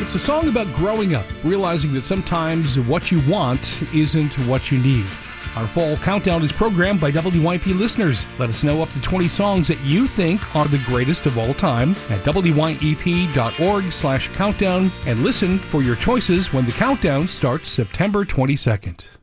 It's a song about growing up, realizing that sometimes what you want isn't what you need. Our fall countdown is programmed by WYP listeners. Let us know up to 20 songs that you think are the greatest of all time at WYEP.org/countdown and listen for your choices when the countdown starts September 22nd.